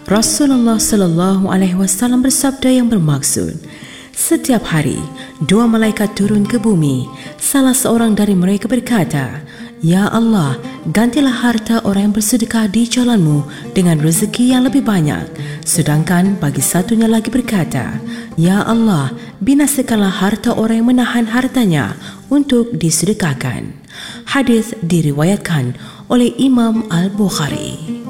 Rasulullah sallallahu alaihi wasallam bersabda yang bermaksud, setiap hari dua malaikat turun ke bumi. Salah seorang dari mereka berkata, Ya Allah, gantilah harta orang yang bersedekah di jalanmu dengan rezeki yang lebih banyak. Sedangkan bagi satunya lagi berkata, Ya Allah, binasakanlah harta orang yang menahan hartanya untuk disedekahkan. Hadis diriwayatkan oleh Imam Al-Bukhari.